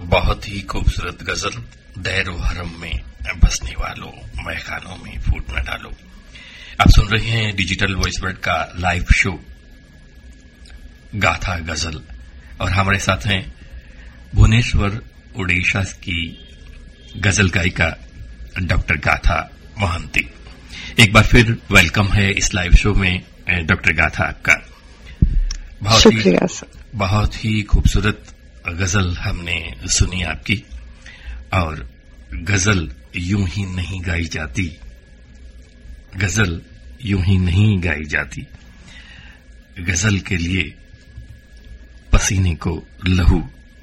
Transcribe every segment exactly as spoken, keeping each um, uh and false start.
बहुत ही खूबसूरत गजल दैरो हरम में बसने वालों महखानों में फूट न डालो। आप सुन रहे हैं डिजिटल वॉइस वर्ल्ड का लाइव शो गाथा गजल और हमारे साथ हैं भुवनेश्वर ओडिशा की गजल गायिका डॉक्टर गाथा मोहंती। एक बार फिर वेलकम है इस लाइव शो में डॉक्टर गाथा आपका। बहुत शुक्रिया ही बहुत ही खूबसूरत गजल हमने सुनी आपकी। और गजल यूं ही नहीं गाई जाती, गजल यूं ही नहीं गाई जाती, गजल के लिए पसीने को लहू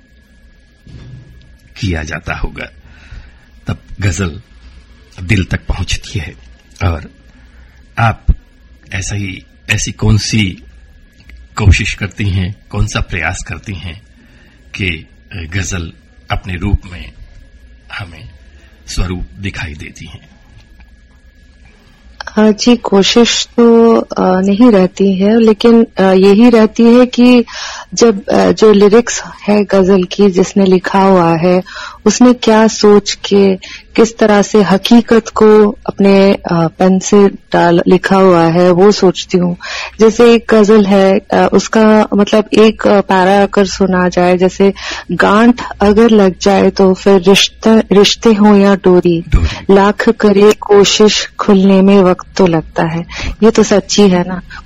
किया जाता होगा, तब गजल दिल तक पहुंचती है। और आप ऐसा ही ऐसी कौन सी कोशिश करती हैं, कौन सा प्रयास करती हैं कि गजल अपने रूप में हमें स्वरूप दिखाई देती हैं? जी, कोशिश तो नहीं रहती है, लेकिन यही रहती है कि जब जो लिरिक्स है गजल की जिसने लिखा हुआ है उसने क्या सोच के किस तरह से हकीकत को अपने पेन से डाल लिखा हुआ है वो सोचती हूँ। जैसे एक गजल है, उसका मतलब एक पैरा अगर सुना जाए, जैसे गांठ अगर लग जाए तो फिर रिश्ते रिश्ते हो या डोरी, लाख करे कोशिश खुलने में वक्त तो लगता है। ये तो सच्ची है ना।